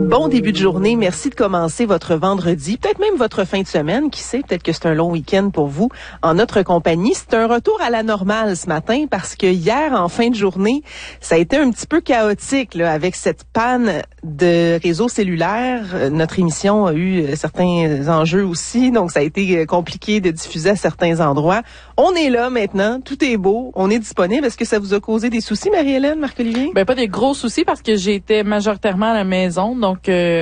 Bon début de journée. Merci de commencer votre vendredi, peut-être même votre fin de semaine. Qui sait, peut-être que c'est un long week-end pour vous en notre compagnie. C'est un retour à la normale ce matin parce que hier, en fin de journée, ça a été un petit peu chaotique là, avec cette panne de réseau cellulaire. Notre émission a eu certains enjeux aussi, donc ça a été compliqué de diffuser à certains endroits. On est là maintenant, tout est beau, on est disponible. Est-ce que ça vous a causé des soucis, Marie-Hélène, Marc-Olivier? Ben pas des gros soucis parce que j'étais majoritairement à la maison, donc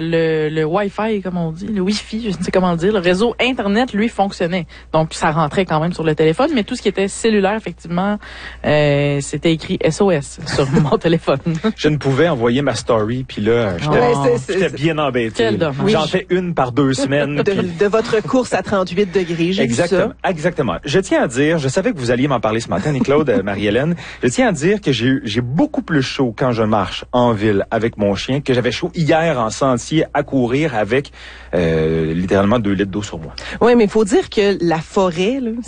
le Wi-Fi, comme on dit, le Wi-Fi, je ne sais comment le dire, le réseau Internet, lui, fonctionnait. Donc ça rentrait quand même sur le téléphone, mais tout ce qui était cellulaire, effectivement, c'était écrit SOS sur mon téléphone. Je ne pouvais envoyer ma story, puis là, j'étais bien embêté. Quel dommage. Oui, j'en fais une par 2 semaines. De votre course à 38 degrés, j'ai vu ça. Exactement. Je tiens à dire, je savais que vous alliez m'en parler ce matin, Claude, Marie-Hélène. Je tiens à dire que j'ai beaucoup plus chaud quand je marche en ville avec mon chien que j'avais chaud hier en sentier à courir avec littéralement 2 litres d'eau sur moi. Oui, mais il faut dire que la forêt, là,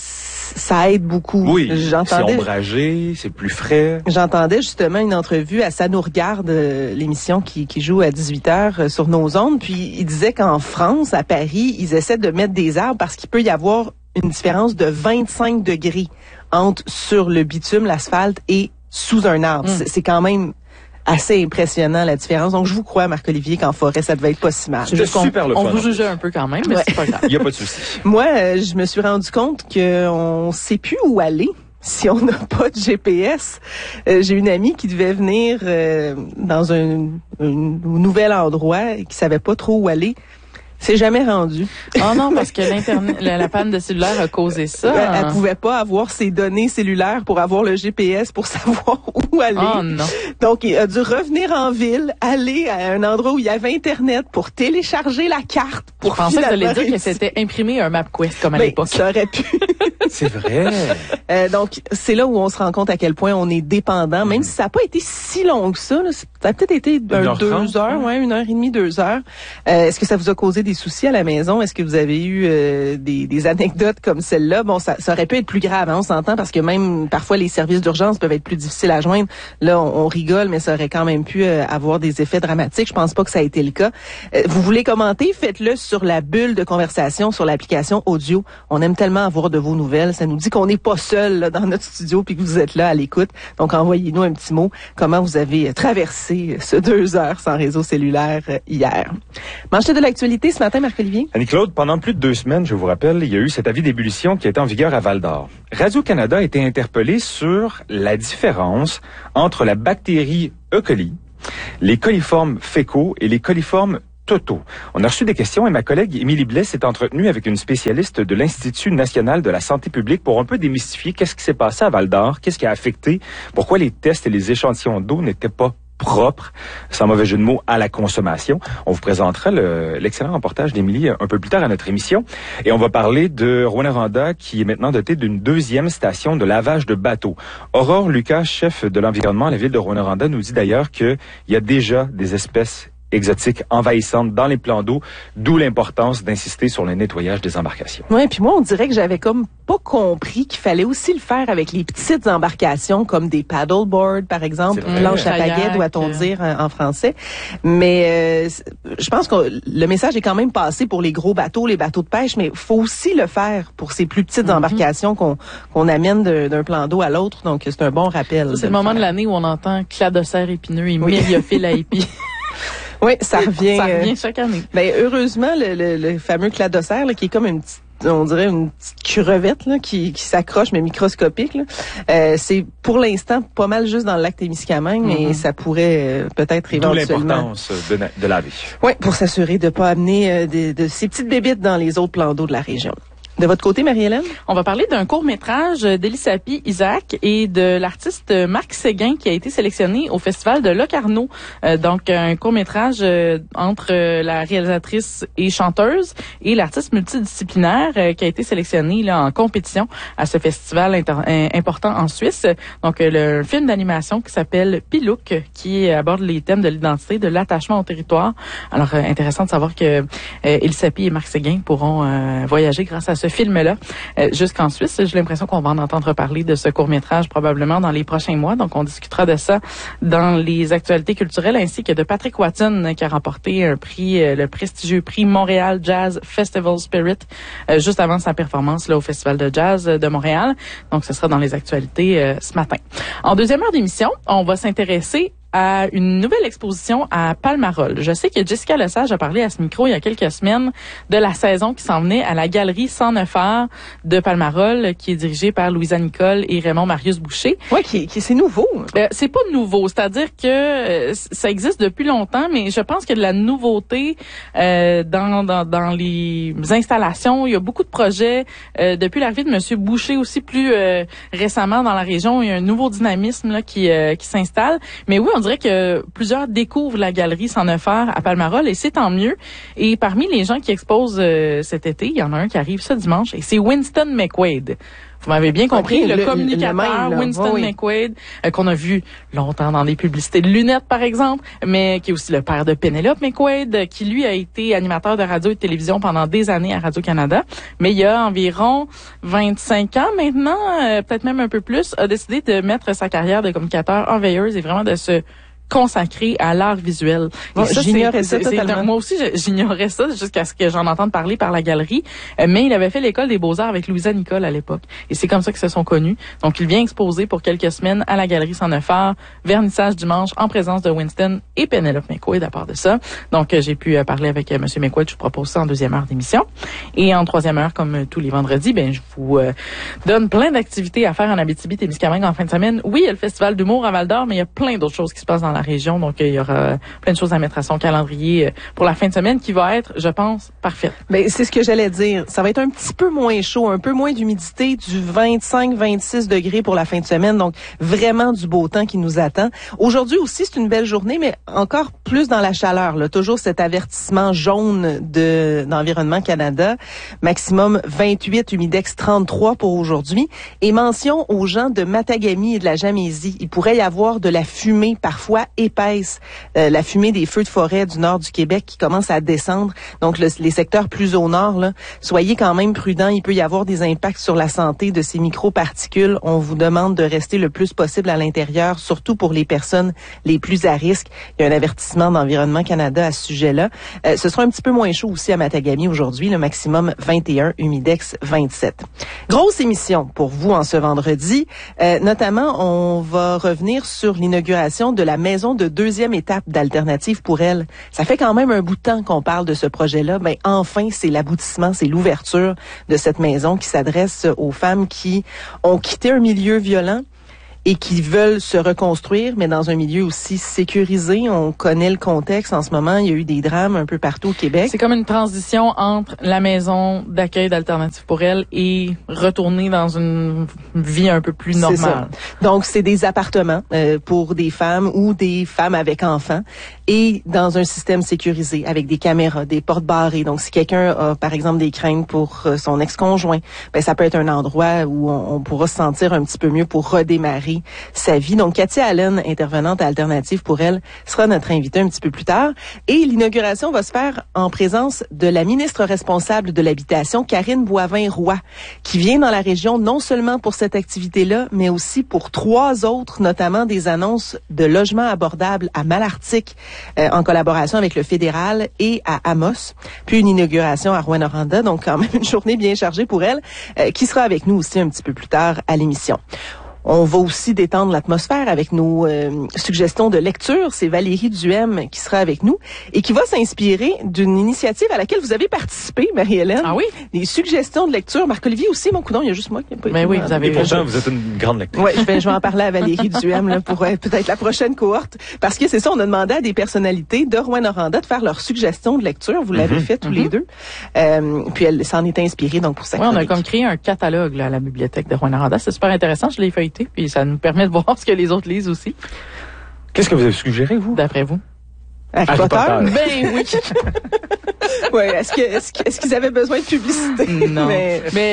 ça aide beaucoup. Oui, c'est ombragé, c'est plus frais. J'entendais justement une entrevue à Ça nous regarde, l'émission qui joue à 18h sur nos ondes, puis il disait qu'en France, à Paris, ils essaient de mettre des arbres parce qu'il peut y avoir une différence de 25 degrés entre sur le bitume, l'asphalte et sous un arbre. C'est quand même assez impressionnant la différence. Donc je vous crois, Marc-Olivier, qu'en forêt, ça devait être pas si mal. C'est super le fun. On vous jugeait un peu quand même, mais c'est pas grave. Il n'y a pas de souci. Moi, je me suis rendu compte qu'on sait plus où aller si on n'a pas de GPS. J'ai une amie qui devait venir dans un nouvel endroit et qui savait pas trop où aller. C'est jamais rendu. Oh non, parce que l'internet, la panne de cellulaire a causé ça. Elle pouvait pas avoir ses données cellulaires pour avoir le GPS pour savoir où aller. Oh non. Donc, il a dû revenir en ville, aller à un endroit où il y avait Internet pour télécharger la carte. Je pensais que tu allais dire que c'était imprimé un MapQuest comme à l'époque. Ça aurait pu. C'est vrai. Donc, c'est là où on se rend compte à quel point on est dépendant, même si ça n'a pas été si long que ça. Là, ça a peut-être été 2 heures, 1h30, 2 heures. Est-ce que ça vous a causé des soucis à la maison? Est-ce que vous avez eu des anecdotes comme celle-là? Bon, ça aurait pu être plus grave, hein, on s'entend, parce que même parfois les services d'urgence peuvent être plus difficiles à joindre. Là, on rigole, mais ça aurait quand même pu avoir des effets dramatiques. Je pense pas que ça a été le cas. Vous voulez commenter? Faites-le sur la bulle de conversation sur l'application audio. On aime tellement avoir de vos nouvelles. Ça nous dit qu'on n'est pas seul là, dans notre studio puis que vous êtes là à l'écoute. Donc, envoyez-nous un petit mot. Comment vous avez traversé ce 2 heures sans réseau cellulaire hier? Manchette de l'actualité ce matin, Marc-Olivier. Annie-Claude, pendant plus de 2 semaines, je vous rappelle, il y a eu cet avis d'ébullition qui est en vigueur à Val-d'Or. Radio-Canada a été interpellé sur la différence entre la bactérie E. coli, les coliformes fécaux et les coliformes totaux. On a reçu des questions et ma collègue Émilie Blais s'est entretenue avec une spécialiste de l'Institut national de la santé publique pour un peu démystifier qu'est-ce qui s'est passé à Val-d'Or, qu'est-ce qui a affecté, pourquoi les tests et les échantillons d'eau n'étaient pas propre, sans mauvais jeu de mots, à la consommation. On vous présentera l'excellent reportage d'Émilie un peu plus tard à notre émission. Et on va parler de Rouyn-Noranda, qui est maintenant doté d'une 2e station de lavage de bateaux. Aurore Lucas, chef de l'environnement à la ville de Rouyn-Noranda, nous dit d'ailleurs qu'il y a déjà des espèces exotiques envahissantes dans les plans d'eau, d'où l'importance d'insister sur le nettoyage des embarcations. Oui, puis moi, on dirait que j'avais comme pas compris qu'il fallait aussi le faire avec les petites embarcations, comme des paddleboards, par exemple, planche à pagaie, doit-on dire en français. Mais je pense que le message est quand même passé pour les gros bateaux, les bateaux de pêche, mais il faut aussi le faire pour ces plus petites embarcations qu'on amène d'un plan d'eau à l'autre. Donc, c'est un bon rappel. C'est le moment de l'année où on entend cladocère épineux et myriophile à épis. Oui, ça revient. Ça revient chaque année. Ben, heureusement, le fameux cladocère, là, qui est comme une petite, on dirait une petite crevette là, qui s'accroche, mais microscopique. Là. C'est pour l'instant pas mal juste dans le lac Témiscamingue, mais ça pourrait peut-être éventuellement. D'où l'importance de laver. Oui, pour s'assurer de ne pas amener de ces petites bébites dans les autres plans d'eau de la région. De votre côté, Marie-Hélène? On va parler d'un court-métrage d'Elisapie Isaac et de l'artiste Marc Séguin qui a été sélectionné au Festival de Locarno. Donc, un court-métrage entre la réalisatrice et chanteuse et l'artiste multidisciplinaire qui a été sélectionné là, en compétition à ce festival important en Suisse. Donc, le film d'animation qui s'appelle Pilouk, qui aborde les thèmes de l'identité, de l'attachement au territoire. Alors, intéressant de savoir que Elisapie et Marc Séguin pourront voyager grâce à ce film-là jusqu'en Suisse. J'ai l'impression qu'on va en entendre parler de ce court-métrage probablement dans les prochains mois. Donc, on discutera de ça dans les actualités culturelles, ainsi que de Patrick Watson qui a remporté un prix, le prestigieux prix Montréal Jazz Festival Spirit, juste avant sa performance là au Festival de Jazz de Montréal. Donc, ce sera dans les actualités ce matin. En deuxième heure d'émission, on va s'intéresser à une nouvelle exposition à Palmarol. Je sais que Jessica Lesage a parlé à ce micro il y a quelques semaines de la saison qui s'en venait à la galerie 109 Arts de Palmarol, qui est dirigée par Louisa Nicole et Raymond Marius Boucher. Ouais, c'est nouveau. C'est pas nouveau, c'est-à-dire que ça existe depuis longtemps, mais je pense qu'il y a de la nouveauté dans les installations. Il y a beaucoup de projets depuis l'arrivée de Monsieur Boucher aussi plus récemment dans la région. Il y a un nouveau dynamisme là qui s'installe. Mais oui, on dirait que plusieurs découvrent la galerie 109 Arts à Palmarol et c'est tant mieux. Et parmi les gens qui exposent cet été, il y en a un qui arrive ce dimanche et c'est Winston McQuaid. Vous m'avez bien compris, le communicateur Winston McQuaid, qu'on a vu longtemps dans des publicités de lunettes, par exemple, mais qui est aussi le père de Penelope McQuaid, qui lui a été animateur de radio et de télévision pendant des années à Radio-Canada. Mais il y a environ 25 ans maintenant, peut-être même un peu plus, a décidé de mettre sa carrière de communicateur en veilleuse et vraiment de se consacré à l'art visuel. Bon, j'ignorais ça totalement. Moi aussi, j'ignorais ça jusqu'à ce que j'en entende parler par la galerie. Mais il avait fait l'école des Beaux-Arts avec Louisa Nicole à l'époque. Et c'est comme ça qu'ils se sont connus. Donc, il vient exposer pour quelques semaines à la galerie 109 Arts, vernissage dimanche en présence de Winston et Penelope McQuaid à part de ça. Donc, j'ai pu parler avec M. McQuaid. Je vous propose ça en deuxième heure d'émission. Et en troisième heure, comme tous les vendredis, je vous donne plein d'activités à faire en Abitibi-Témiscamingue en fin de semaine. Oui, il y a le Festival d'humour à Val-d'Or, mais il y a plein d'autres choses qui se passent dans la région. Donc, il y aura plein de choses à mettre à son calendrier pour la fin de semaine qui va être, je pense, parfaite. C'est ce que j'allais dire. Ça va être un petit peu moins chaud, un peu moins d'humidité, du 25-26 degrés pour la fin de semaine. Donc, vraiment du beau temps qui nous attend. Aujourd'hui aussi, c'est une belle journée, mais encore plus dans la chaleur. Là. Toujours cet avertissement jaune d'Environnement Canada. Maximum 28, humidex 33 pour aujourd'hui. Et mention aux gens de Matagami et de la Jamésie. Il pourrait y avoir de la fumée parfois épaisse, la fumée des feux de forêt du nord du Québec qui commence à descendre. Donc, les secteurs plus au nord, là, soyez quand même prudents. Il peut y avoir des impacts sur la santé de ces microparticules. On vous demande de rester le plus possible à l'intérieur, surtout pour les personnes les plus à risque. Il y a un avertissement d'Environnement Canada à ce sujet-là. Ce sera un petit peu moins chaud aussi à Matagami aujourd'hui, le maximum 21, humidex 27. Grosse émission pour vous en ce vendredi. Notamment, on va revenir sur l'inauguration de la maison de deuxième étape d'Alternative pour elle. Ça fait quand même un bout de temps qu'on parle de ce projet-là. Enfin, c'est l'aboutissement, c'est l'ouverture de cette maison qui s'adresse aux femmes qui ont quitté un milieu violent et qui veulent se reconstruire, mais dans un milieu aussi sécurisé. On connaît le contexte en ce moment. Il y a eu des drames un peu partout au Québec. C'est comme une transition entre la maison d'accueil d'Alternative pour elle et retourner dans une vie un peu plus normale. C'est ça. Donc, c'est des appartements pour des femmes ou des femmes avec enfants et dans un système sécurisé avec des caméras, des portes barrées. Donc, si quelqu'un a, par exemple, des craintes pour son ex-conjoint, ça peut être un endroit où on pourra se sentir un petit peu mieux pour redémarrer sa vie. Donc, Cathy Allen, intervenante à Alternative pour elle, sera notre invitée un petit peu plus tard. Et l'inauguration va se faire en présence de la ministre responsable de l'Habitation, Karine Boivin-Roy, qui vient dans la région non seulement pour cette activité-là, mais aussi pour 3 autres, notamment des annonces de logements abordables à Malartic, en collaboration avec le fédéral, et à Amos, puis une inauguration à Rouyn-Noranda. Donc, quand même une journée bien chargée pour elle, qui sera avec nous aussi un petit peu plus tard à l'émission. On va aussi détendre l'atmosphère avec nos suggestions de lecture. C'est Valérie Duhem qui sera avec nous et qui va s'inspirer d'une initiative à laquelle vous avez participé, Marie-Hélène. Ah oui? Des suggestions de lecture. Marc-Olivier aussi, mon coudon, il y a juste moi qui n'ai pas été. Oui, vous avez. Et pourtant, vous êtes une grande lectrice. Oui, je vais en parler à Valérie Duhem là, pour peut-être la prochaine cohorte. Parce que c'est ça, on a demandé à des personnalités de Rouyn-Noranda de faire leurs suggestions de lecture. Vous l'avez fait tous les deux. Puis elle s'en est inspirée donc pour ça. Oui, on a comme créé un catalogue là, à la bibliothèque de Rouyn-Noranda. C'est super intéressant. Je l'ai feuilleté. Puis ça nous permet de voir ce que les autres lisent aussi. Qu'est-ce que vous avez suggéré, vous? D'après vous? Harry Potter? Ben oui. Ouais, est-ce qu'ils avaient besoin de publicité? Non. Mais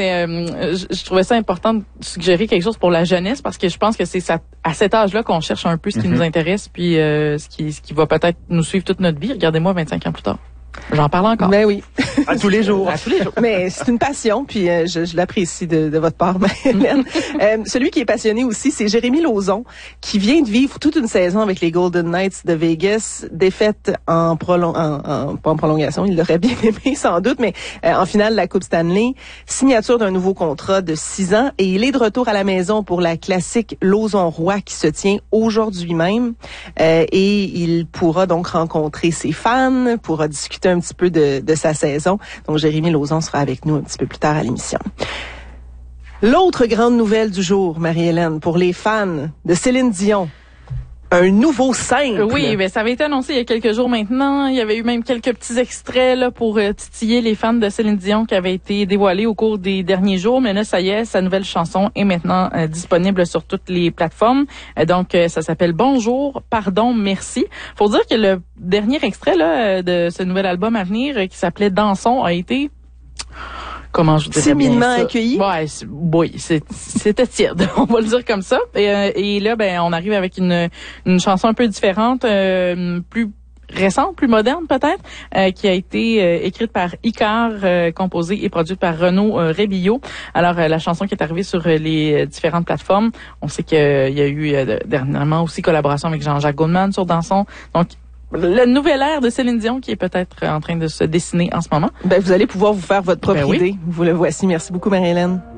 je trouvais ça important de suggérer quelque chose pour la jeunesse parce que je pense que c'est à cet âge-là qu'on cherche un peu ce qui nous intéresse puis ce qui va peut-être nous suivre toute notre vie. Regardez-moi 25 ans plus tard. J'en parle encore. Ben oui. À tous les jours. À tous les jours. Mais c'est une passion, puis je l'apprécie de votre part, Marie-Hélène. Celui qui est passionné aussi, c'est Jérémy Lauzon, qui vient de vivre toute une saison avec les Golden Knights de Vegas, défaite pas en prolongation, il l'aurait bien aimé sans doute, mais en finale de la Coupe Stanley, signature d'un nouveau contrat de 6 ans, et il est de retour à la maison pour la classique Lauzon-Roy qui se tient aujourd'hui même, et il pourra donc rencontrer ses fans, pourra discuter un petit peu de sa saison. Donc, Jérémy Lauzon sera avec nous un petit peu plus tard à l'émission. L'autre grande nouvelle du jour, Marie-Hélène, pour les fans de Céline Dion. Un nouveau simple. Oui, ben ça avait été annoncé il y a quelques jours maintenant. Il y avait eu même quelques petits extraits là pour titiller les fans de Céline Dion qui avaient été dévoilés au cours des derniers jours. Mais là, ça y est, sa nouvelle chanson est maintenant disponible sur toutes les plateformes. Donc, ça s'appelle Bonjour, pardon, merci. Faut dire que le dernier extrait là de ce nouvel album à venir qui s'appelait Dansons a été... Comment je dirais timidement bien ça? accueilli. Ouais, oui, c'était tiède, on va le dire comme ça. Et là, ben, on arrive avec une chanson un peu différente, plus récente, plus moderne peut-être, qui a été écrite par Icar, composée et produite par Renaud Rébillot. Alors, la chanson qui est arrivée sur les différentes plateformes, on sait qu'il y a eu dernièrement aussi collaboration avec Jean-Jacques Goldman sur Dansons. Donc, la nouvelle ère de Céline Dion qui est peut-être en train de se dessiner en ce moment. Ben, vous allez pouvoir vous faire votre propre oui. idée. Vous le voici. Merci beaucoup, Marie-Hélène.